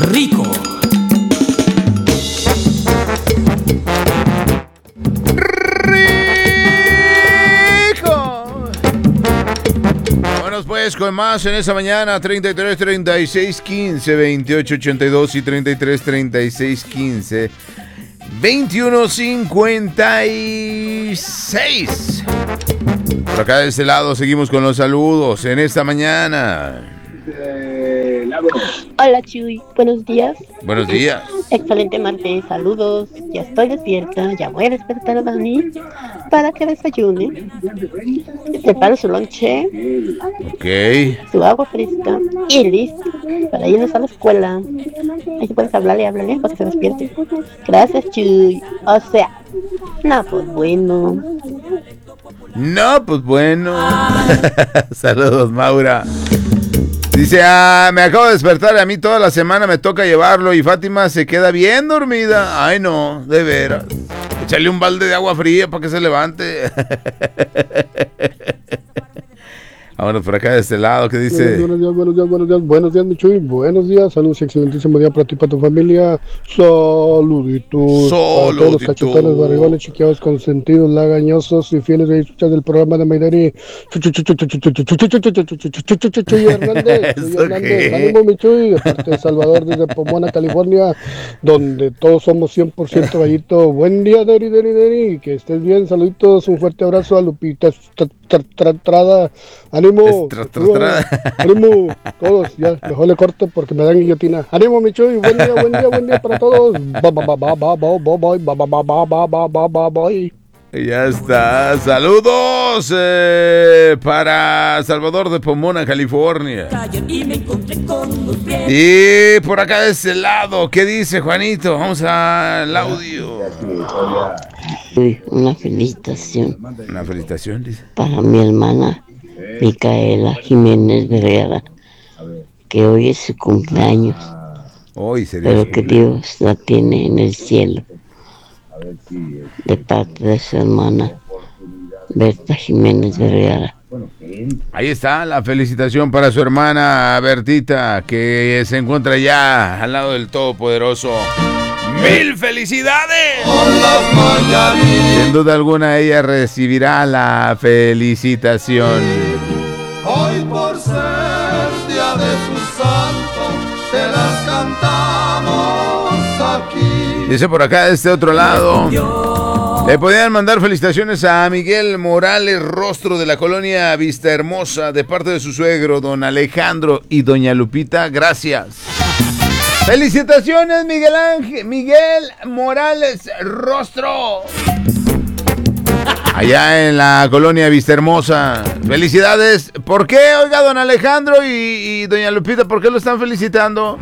rico. Vámonos pues con más en esa mañana. 33 36 15 28 82 y 33 36 15 21 56. Por acá de este lado seguimos con los saludos en esta mañana. Hola Chuy, buenos días. Buenos días. Excelente martes, saludos. Ya estoy despierta, ya voy a despertar a Dani para que desayune. Preparo su lonche, Ok. su agua fresca y listo para irnos a la escuela. Ahí puedes hablarle para que se despierte. Gracias Chuy. O sea, no, pues bueno. No, pues bueno. Saludos, Maura. Dice, me acabo de despertar, a mí toda la semana me toca llevarlo y Fátima se queda bien dormida. Ay, no, de veras. Échale un balde de agua fría para que se levante. Vámonos por acá de este lado, ¿qué dice? Buenos días, mi Chuy, buenos días, saludos, excelentísimo día para ti, para tu familia, saluditos, para todos los cachetones, barrigones, chiqueados, consentidos, lagañosos y fieles de escuchar del programa de Maidari, Chuy Hernández, ánimo, mi Chuy, de parte de Salvador desde Pomona, California, donde todos somos 100% gallito. Buen día, Deri, que estés bien, saluditos, un fuerte abrazo a Lupita Estrada. Ánimo, ánimo, todos, ya, mejor le corto porque me dan guillotina. Ánimo, mi Chuy, buen día para todos. Bye. Ya está, saludos para Salvador de Pomona, California. Y por acá de este lado, ¿qué dice Juanito? Vamos al audio. Una felicitación. Una felicitación, dice. Para mi hermana Micaela Jiménez Vergara, que hoy es su cumpleaños. Hoy sería pero que Dios la tiene en el cielo. De parte de su hermana Berta Jiménez Vergara. Ahí está la felicitación para su hermana Bertita, que se encuentra ya al lado del Todopoderoso. ¡Mil felicidades! Sin duda alguna ella recibirá la felicitación. Hoy por ser día de su santo, te las cantamos aquí. Dice por acá de este otro lado. Le podían mandar felicitaciones a Miguel Morales Rostro de la colonia Vista Hermosa de parte de su suegro, don Alejandro y doña Lupita. Gracias. ¡Felicitaciones, Miguel Morales Rostro! Allá en la colonia Vista Hermosa. ¡Felicidades! ¿Por qué, oiga, don Alejandro y doña Lupita, por qué lo están felicitando?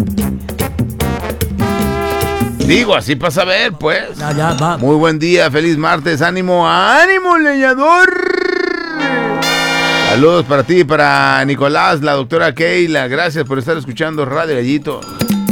Digo, así para saber, pues. Ya, va. Muy buen día, feliz martes. ¡Ánimo, ánimo, leñador! Saludos para ti y para Nicolás, la doctora Keila. Gracias por estar escuchando Radio Gallito.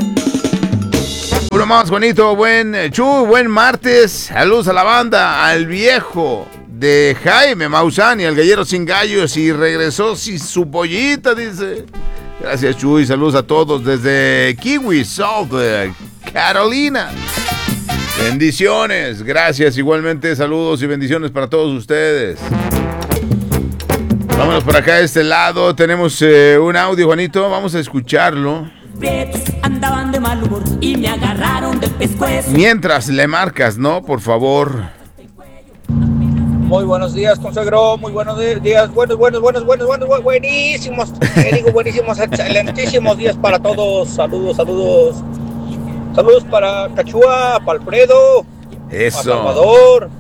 Uno más, Juanito. Buen martes. Saludos a la banda, al viejo de Jaime Maussan y al gallero sin gallos. Y regresó sin su pollita, dice. Gracias, Chuy. Saludos a todos desde Kiwi, South Carolina. Bendiciones. Gracias. Igualmente, saludos y bendiciones para todos ustedes. Vámonos por acá de este lado. Tenemos un audio, Juanito. Vamos a escucharlo. Andaban de mal humor y me agarraron del pescuezo. Mientras le marcas, ¿no? Por favor. Muy buenos días, consuegro. Muy buenos días. Buenísimos. Digo buenísimos, excelentísimos días para todos. Saludos. Saludos para Cachúa, para Alfredo. Eso. Para Salvador.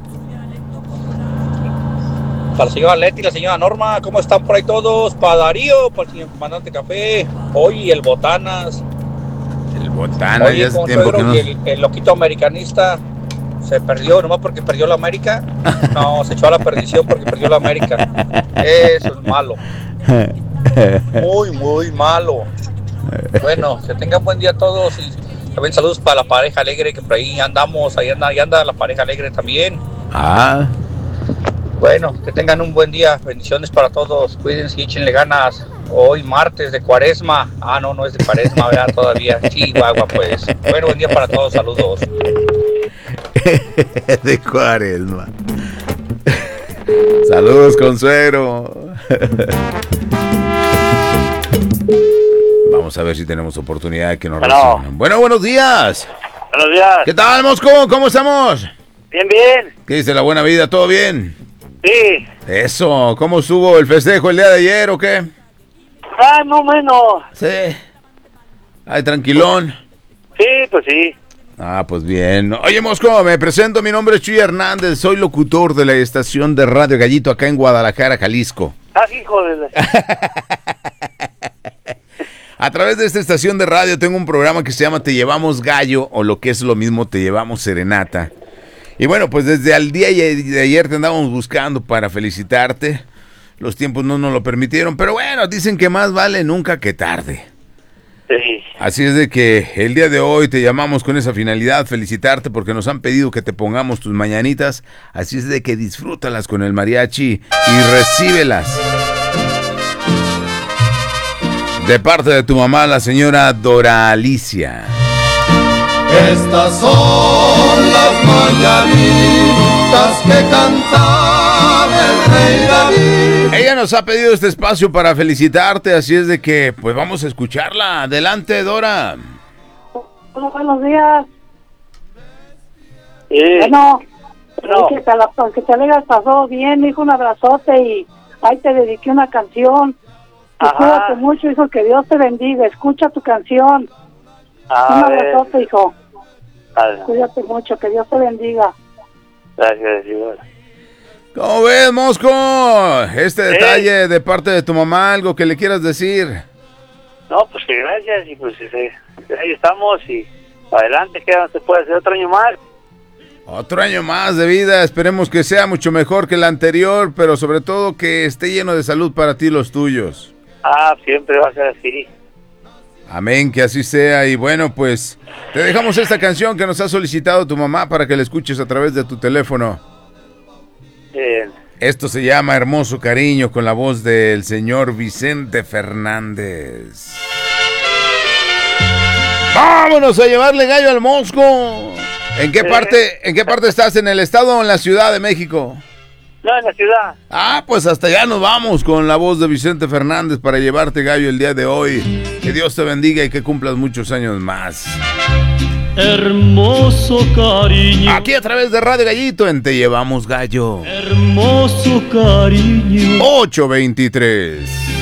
Para la señora Leti y la señora Norma. ¿Cómo están por ahí todos? Para Darío, para el señor comandante Café. Hoy el Botanas. El Botanas, ya hace tiempo que no. Y el loquito americanista se perdió, nomás porque perdió la América. No, se echó a la perdición porque perdió la América. Eso es malo. Muy malo. Bueno, que tengan buen día todos y también saludos para la pareja alegre que por ahí andamos, ahí anda la pareja alegre también. Bueno, que tengan un buen día, bendiciones para todos, cuídense y échenle ganas. Hoy martes de Cuaresma. Ah, no es de Cuaresma, ¿verdad? Todavía. Chihuahua, pues. Bueno, buen día para todos. Saludos. De Cuaresma. Saludos, consuegro. Vamos a ver si tenemos oportunidad de que nos resuelvan. Bueno, buenos días. Buenos días. ¿Qué tal, Mosco? ¿Cómo estamos? Bien, bien. ¿Qué dice la buena vida? ¿Todo bien? Sí. Eso. ¿Cómo estuvo el festejo el día de ayer o qué? Ah, no menos. Sí. Ay, tranquilón. Sí, pues sí. Ah, pues bien. Oye, Mosco, me presento. Mi nombre es Chuy Hernández. Soy locutor de la estación de Radio Gallito acá en Guadalajara, Jalisco. Ah, hijo de la... A través de esta estación de radio tengo un programa que se llama Te Llevamos Gallo, o lo que es lo mismo, Te Llevamos Serenata. Y bueno, pues desde el día de ayer te andábamos buscando para felicitarte. Los tiempos no nos lo permitieron, pero bueno, dicen que más vale nunca que tarde. Sí. Así es de que el día de hoy te llamamos con esa finalidad, felicitarte porque nos han pedido que te pongamos tus mañanitas. Así es de que disfrútalas con el mariachi y recíbelas. De parte de tu mamá, la señora Dora Alicia. Estas son las mañanitas que cantaba el rey David. Ella nos ha pedido este espacio para felicitarte, así es de que pues vamos a escucharla. Adelante, Dora. Buenos días. No. Que te hayas pasado bien, hijo, un abrazote y ahí te dediqué una canción. Cuídate mucho, hijo, que Dios te bendiga. Escucha tu canción. Un abrazote, hijo. Cuídate mucho, que Dios te bendiga. Gracias, señor. ¿Cómo ves, Mosco? Este detalle de parte de tu mamá, algo que le quieras decir. No, pues que gracias y pues ahí estamos y adelante, que no se puede hacer otro año más. Otro año más de vida, esperemos que sea mucho mejor que el anterior, pero sobre todo que esté lleno de salud para ti y los tuyos. Siempre va a ser así. Amén, que así sea. Y bueno, pues te dejamos esta canción que nos ha solicitado tu mamá para que la escuches a través de tu teléfono. Bien. Esto se llama Hermoso Cariño, con la voz del señor Vicente Fernández. ¡Vámonos a llevarle gallo al Mosco! ¿En qué parte estás? ¿En el estado o en la Ciudad de México? No, en la ciudad. Pues hasta allá nos vamos con la voz de Vicente Fernández para llevarte gallo el día de hoy. Que Dios te bendiga y que cumplas muchos años más. Hermoso cariño. Aquí a través de Radio Gallito en Te Llevamos Gallo. Hermoso cariño. 823.